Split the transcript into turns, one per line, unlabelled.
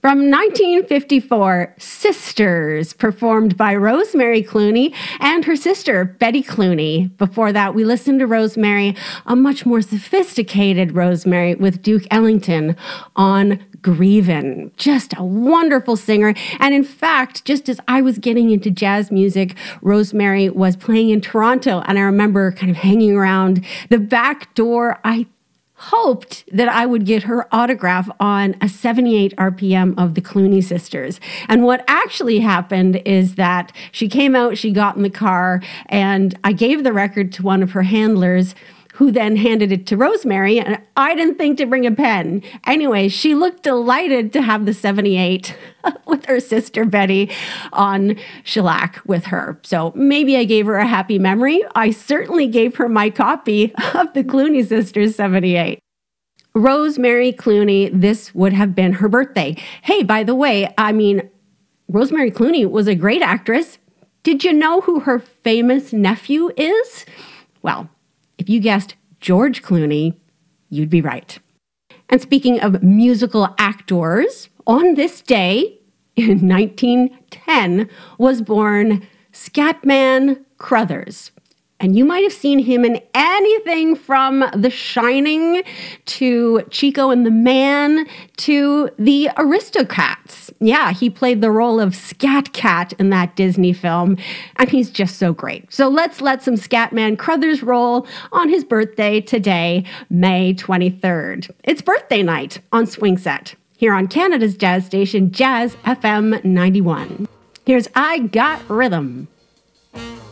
From 1954, Sisters, performed by Rosemary Clooney and her sister, Betty Clooney. Before that, we listened to Rosemary, a much more sophisticated Rosemary with Duke Ellington on Grievin'. Just a wonderful singer. And in fact, just as I was getting into jazz music, Rosemary was playing in Toronto. And I remember kind of hanging around the back door. I hoped that I would get her autograph on a 78 RPM of the Clooney Sisters. And what actually happened is that she came out, she got in the car, and I gave the record to one of her handlers, who then handed it to Rosemary, and I didn't think to bring a pen. Anyway, she looked delighted to have the 78 with her sister Betty on shellac with her. So maybe I gave her a happy memory. I certainly gave her my copy of the Clooney Sisters 78. Rosemary Clooney, this would have been her birthday. Hey, by the way, Rosemary Clooney was a great actress. Did you know who her famous nephew is? Well, if you guessed George Clooney, you'd be right. And speaking of musical actors, on this day in 1910 was born Scatman Crothers. And you might have seen him in anything from The Shining to Chico and the Man to The Aristocats. Yeah, he played the role of Scat Cat in that Disney film, and he's just so great. So let's let some Scatman Crothers roll on his birthday today, May 23rd. It's birthday night on Swing Set, here on Canada's jazz station, Jazz FM 91. Here's I Got Rhythm.